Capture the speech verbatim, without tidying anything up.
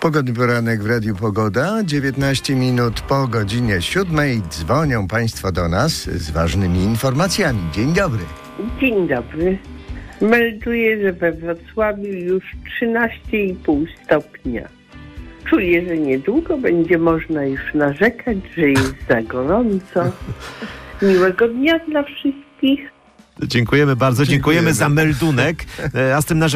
Pogodny poranek w Radiu Pogoda. dziewiętnaście minut po godzinie siódmej. Dzwonią Państwo do nas z ważnymi informacjami. Dzień dobry. Dzień dobry. Melduję, że we Wrocławiu już trzynaście i pół stopnia. Czuję, że niedługo będzie można już narzekać, że jest za gorąco. Miłego dnia dla wszystkich. Dziękujemy bardzo, dziękujemy, dziękujemy za meldunek. A z tym